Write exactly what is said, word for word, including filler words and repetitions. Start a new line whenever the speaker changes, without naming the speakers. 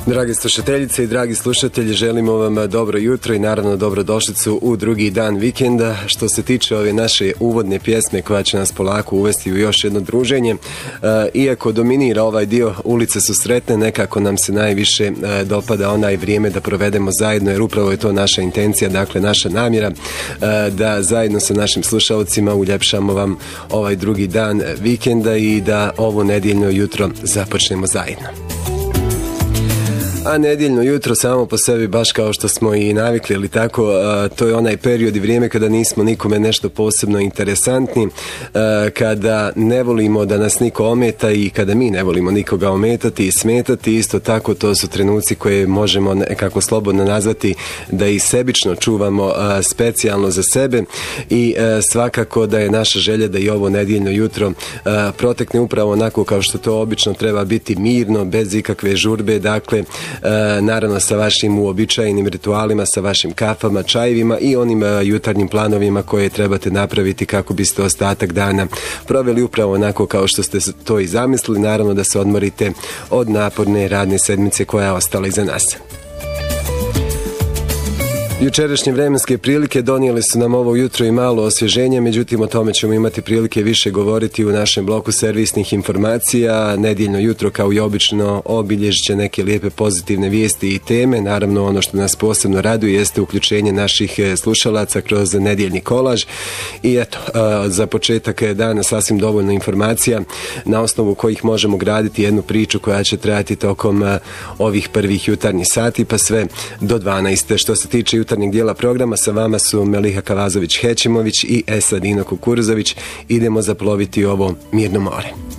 Drage slušateljice i dragi slušatelji, želimo vam dobro jutro i naravno dobrodošlicu u drugi dan vikenda. Što se tiče ove naše uvodne pjesme koja će nas polako uvesti u još jedno druženje, iako dominira ovaj dio ulice su sretne, nekako nam se najviše dopada onaj vrijeme da provedemo zajedno, jer upravo je to naša intencija, dakle naša namjera da zajedno sa našim slušalcima uljepšamo vam ovaj drugi dan vikenda i da ovo nedjeljno jutro započnemo zajedno. A nedjeljno jutro samo po sebi, baš kao što smo i navikli, ali tako, a, to je onaj period i vrijeme kada nismo nikome nešto posebno interesantni, a, kada ne volimo da nas niko ometa i kada mi ne volimo nikoga ometati i smetati. Isto tako, to su trenuci koje možemo nekako slobodno nazvati da i sebično čuvamo a, specijalno za sebe i a, svakako da je naša želja da i ovo nedjeljno jutro a, protekne upravo onako kao što to obično treba biti, mirno, bez ikakve žurbe, dakle E, naravno sa vašim uobičajenim ritualima, sa vašim kafama, čajevima i onim e, jutarnjim planovima koje trebate napraviti kako biste ostatak dana proveli upravo onako kao što ste to i zamislili. Naravno da se odmorite od naporne radne sedmice koja je ostala iza nas. Jučerašnje vremenske prilike donijeli su nam ovo jutro i malo osvježenje, međutim o tome ćemo imati prilike više govoriti u našem bloku servisnih informacija. Nedjeljno jutro kao i obično obilježit će neke lijepe pozitivne vijesti i teme. Naravno ono što nas posebno raduje jeste uključenje naših slušalaca kroz nedjeljni kolaž. I eto, za početak dana sasvim dovoljno informacija na osnovu kojih možemo graditi jednu priču koja će trajati tokom ovih prvih jutarnjih sati pa sve do dvanaest. Što se tiče jutarnjeg dijela programa, sa vama su Meliha Kavazović-Hećimović i Esadino Kukuruzović. Idemo zaploviti ovo mirno more.